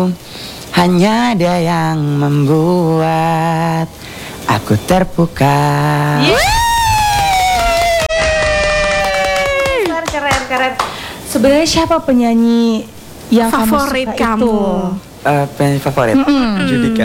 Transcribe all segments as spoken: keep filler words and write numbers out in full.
hanya dia yang membuat aku terpukau. Keren, keren, keren. Sebenarnya siapa penyanyi yang favorit kamu suka kamu? itu? Uh, penyanyi favorit Mm-mm. Judika.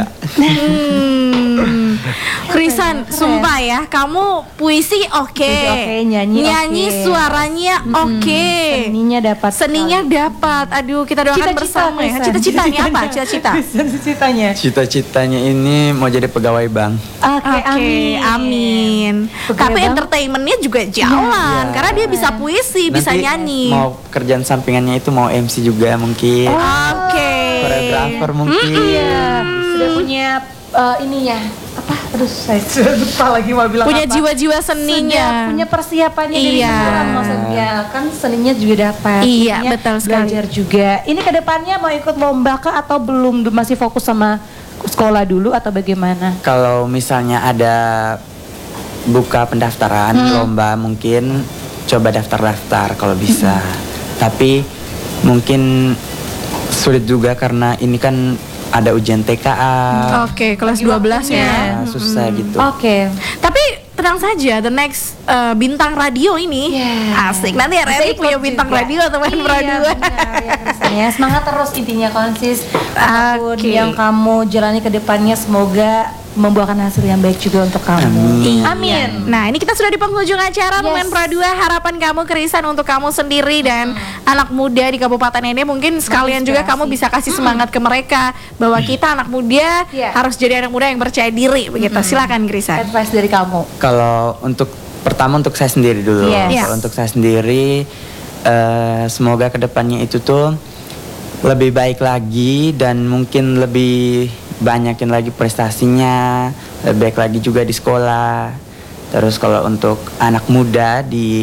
Hmm. Krisan, Keren. sumpah ya, kamu puisi oke, Puisi oke, nyanyi nyanyi oke. suaranya oke, Seninya dapat. seninya dapat. Aduh, kita doakan Cita-cita, bersama ya. Krisan. Cita-citanya apa? Cita-cita. Cita-citanya. Cita-citanya ini mau jadi pegawai bank. Oke, Oke, amin. amin. Pegawai Tapi bank. entertainmentnya juga jalan, Iya. karena dia bisa puisi, bisa Nanti nyanyi. mau kerjaan sampingannya itu mau M C juga mungkin. Oke. Koreografer mungkin. Iya, sudah punya uh, ininya apa? Aduh, saya sudah lupa lagi mau bilang Punya apa. jiwa-jiwa Sudah seninya. punya persiapannya dari Iya. sekolah maksudnya kan seninya juga dapat. Iya, Seninya betul sekali. Belajar juga. Ini kedepannya mau ikut lomba kah atau belum? Masih fokus sama sekolah dulu atau bagaimana? Kalau misalnya ada buka pendaftaran lomba mungkin coba daftar-daftar kalau bisa. Tapi mungkin sulit juga karena ini kan ada ujian T K A. Oke, kelas dua belas ya. Nah, susah gitu. Oke. Tapi tenang saja, the next uh, bintang radio ini Yeah. asik. Nanti Bisa Reni ikut punya bintang juga. radio teman Iya, radio. benar, ya, Krisan, ya. Semangat terus intinya konsis. Apapun Oke. yang kamu jalani ke depannya semoga membuahkan hasil yang baik juga untuk kamu. Amin. Amin. Nah, ini kita sudah di penghujung acara Yes. Teman Pro dua. Harapan kamu Krisan untuk kamu sendiri dan anak muda di Kabupaten ini mungkin sekalian juga Menginspirasi. kamu bisa kasih semangat ke mereka bahwa kita anak muda Iya. harus jadi anak muda yang percaya diri begitu. Silakan Krisan. Advice dari kamu. Kalau untuk pertama untuk saya sendiri dulu. Yes. Yes. Kalau untuk saya sendiri eh, semoga kedepannya itu tuh lebih baik lagi dan mungkin lebih banyakin lagi prestasinya, lebih baik lagi juga di sekolah. Terus kalau untuk anak muda di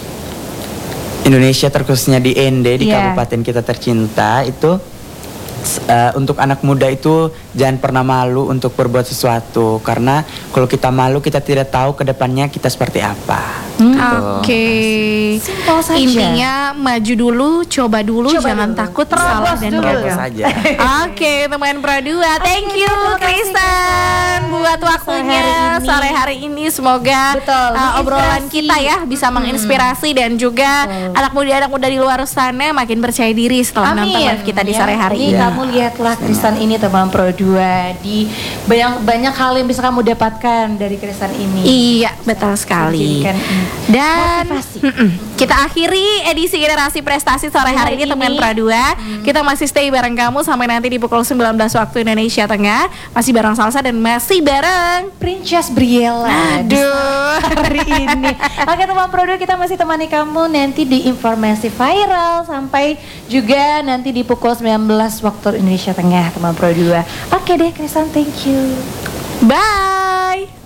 Indonesia terkhususnya di N D di Yeah. kabupaten kita tercinta itu s- eh, untuk anak muda itu jangan pernah malu untuk berbuat sesuatu karena kalau kita malu kita tidak tahu kedepannya kita seperti apa. Gitu. Oke. Simpel saja. Intinya maju dulu, coba dulu, Coba jangan dulu. takut Terobos salah dan dulu. gagal. Terus saja. Oke, teman Pro dua. Thank Oke, you terima kasih, Kristen buat Sore waktunya hari ini. sore hari ini. Semoga Betul, uh, obrolan menginspirasi. kita ya bisa menginspirasi dan juga Betul. anak muda-anak muda di luar sana makin percaya diri setelah menonton live kita di Ya, sore hari ini ini. kamu lihatlah Krisan ini teman Pro dua di banyak banyak hal yang bisa kamu dapatkan dari Krisan ini. Iya, betul sekali. Menjadikan ini Dan motivasi. mm-mm, kita akhiri edisi Generasi Prestasi sore hari Hari ini teman ini. Pro dua. Kita masih stay bareng kamu sampai nanti di pukul sembilan belas waktu Indonesia Tengah. Masih bareng Salsa dan masih bareng Princess Briella di Aduh. hari ini. Oke teman Pro dua, kita masih temani kamu nanti di informasi viral sampai juga nanti di pukul sembilan belas waktu Indonesia Tengah teman Pro dua. Oke deh Krisan, thank you. Bye.